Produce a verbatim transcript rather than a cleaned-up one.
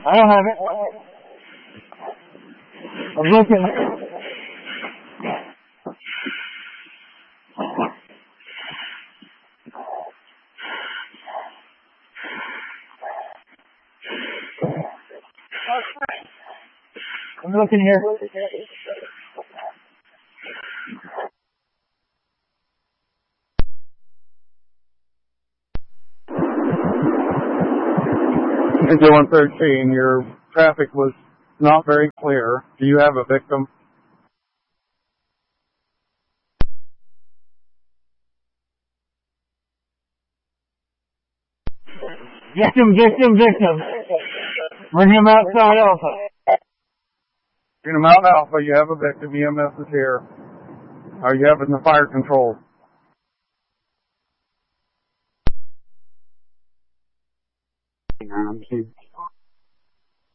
I don't have it. I'm looking. I'm looking here. Engine one thirteen, your traffic was not very clear. Do you have a victim? Victim, victim, victim. Bring him outside Alpha. Bring him out Alpha, you have a victim. E M S is here. Are you having the fire control? Hang on, I'm seeing.